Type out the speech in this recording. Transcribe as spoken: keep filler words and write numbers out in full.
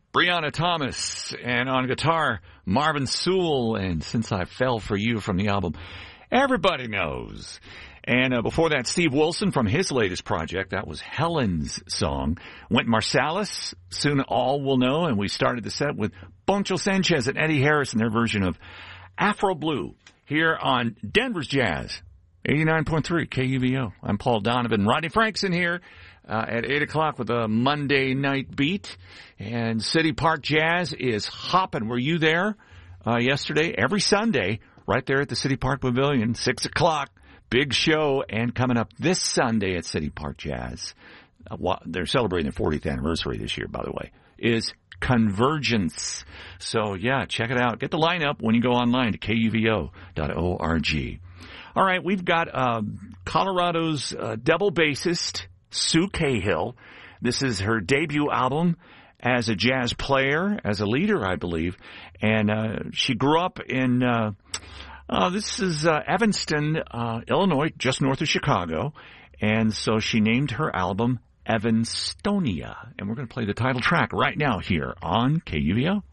Brianna Thomas, and on guitar, Marvin Sewell, and Since I Fell for You from the album Everybody Knows. And uh, before that, Steve Wilson from his latest project. That was Helen's song. Went Marsalis, Soon All Will Know, and we started the set with Poncho Sanchez and Eddie Harris in their version of Afro Blue here on Denver's Jazz, eighty-nine point three K U V O. I'm Paul Donovan. Rodney Frankson here uh, at eight o'clock with a Monday night beat. And City Park Jazz is hopping. Were you there uh, yesterday? Every Sunday, right there at the City Park Pavilion, six o'clock. Big show, and coming up this Sunday at City Park Jazz, uh, they're celebrating their fortieth anniversary this year, by the way, is Convergence. So, yeah, check it out. Get the lineup when you go online to K U V O dot org. All right, we've got uh, Colorado's uh, double bassist, Sue Cahill. This is her debut album as a jazz player, as a leader, I believe, and uh, she grew up in... Uh, Uh, this is uh, Evanston, uh, Illinois, just north of Chicago, and so she named her album Evanstonia, and we're going to play the title track right now here on K U V O.